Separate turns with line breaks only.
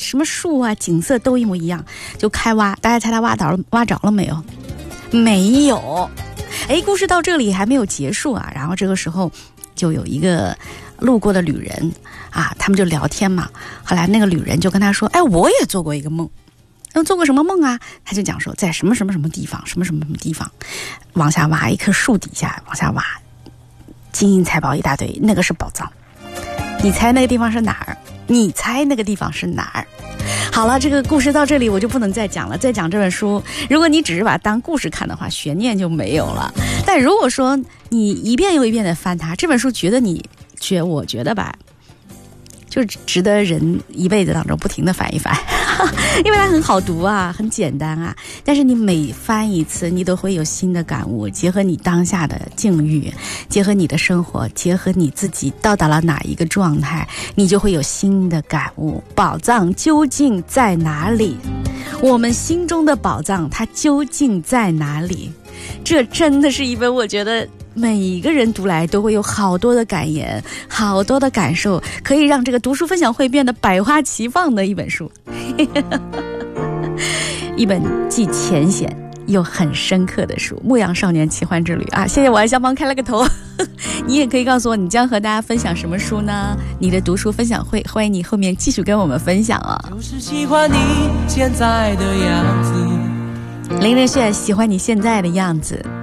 什么树啊景色都一模一样，就开挖。大家猜他挖着了没有？没有。哎，故事到这里还没有结束啊。然后这个时候就有一个路过的旅人啊，他们就聊天嘛。后来那个旅人就跟他说，哎，我也做过一个梦。做过什么梦啊？他就讲说，在什么什么什么地方，什么什么什么地方，往下挖，一棵树底下往下挖，金银财宝一大堆，那个是宝藏。你猜那个地方是哪儿？你猜那个地方是哪儿？好了，这个故事到这里我就不能再讲了。再讲这本书，如果你只是把它当故事看的话，悬念就没有了。但如果说你一遍又一遍的翻它，这本书我觉得吧，就值得人一辈子当中不停的翻一翻，因为它很好读啊，很简单啊。但是你每翻一次，你都会有新的感悟，结合你当下的境遇，结合你的生活，结合你自己到达了哪一个状态，你就会有新的感悟。宝藏究竟在哪里？我们心中的宝藏它究竟在哪里？这真的是一本我觉得每一个人读来都会有好多的感言，好多的感受，可以让这个读书分享会变得百花齐放的一本书。一本既浅显又很深刻的书，《牧羊少年奇幻之旅》啊！谢谢我爱香帮开了个头。你也可以告诉我你将和大家分享什么书呢？你的读书分享会，欢迎你后面继续跟我们分享啊！
就是喜欢你现在的样子，
林仁炫喜欢你现在的样子。